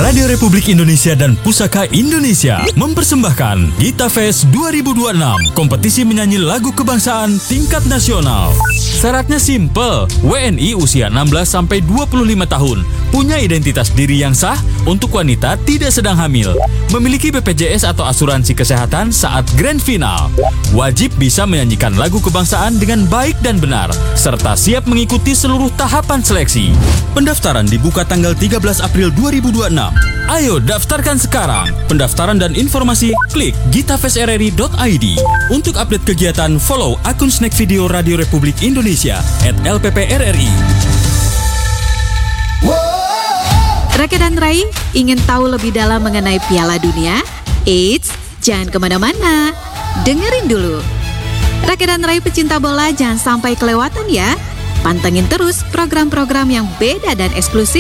Radio Republik Indonesia dan Pusaka Indonesia mempersembahkan Gita Fest 2026, kompetisi menyanyi lagu kebangsaan tingkat nasional. Syaratnya simple, WNI usia 16-25 tahun, punya identitas diri yang sah, untuk wanita tidak sedang hamil, memiliki BPJS atau asuransi kesehatan saat grand final, wajib bisa menyanyikan lagu kebangsaan dengan baik dan benar, serta siap mengikuti seluruh tahapan seleksi. Pendaftaran dibuka tanggal 13 April 2026. Ayo daftarkan sekarang. Pendaftaran dan informasi klik gitafestrri.id. Untuk update kegiatan, follow akun Snack Video Radio Republik Indonesia @LPPRRI. Rakyat dan Rai, ingin tahu lebih dalam mengenai Piala Dunia? Eits, jangan kemana-mana. Dengerin dulu. Rakyat dan Rai pecinta bola, jangan sampai kelewatan ya. Pantengin terus program-program yang beda dan eksklusif